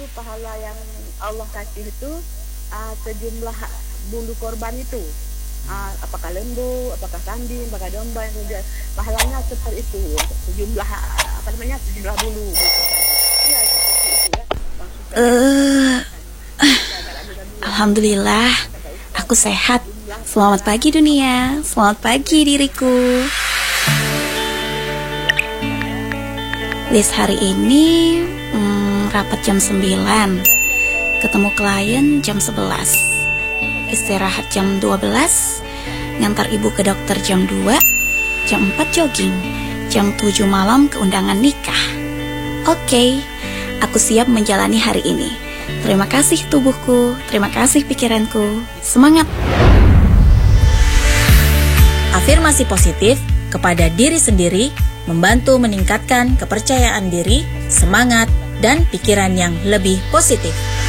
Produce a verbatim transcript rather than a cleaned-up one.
pahala yang Allah kasih itu uh, sejumlah bulu korban itu. Uh, apakah lembu, apakah kambing, apakah domba, yang kemudian pahalanya seperti itu, sejumlah apa namanya sejumlah bulu. Iya seperti itu ya. Uh, Alhamdulillah, aku sehat. Selamat pagi dunia, selamat pagi diriku. List hari ini hmm, rapat jam sembilan, ketemu klien jam sebelas, istirahat jam dua belas, ngantar ibu ke dokter jam dua, jam empat jogging, jam tujuh malam ke undangan nikah. Oke, aku siap menjalani hari ini. Terima kasih tubuhku, terima kasih pikiranku. Semangat! Afirmasi positif kepada diri sendiri membantu meningkatkan kepercayaan diri, semangat, dan pikiran yang lebih positif.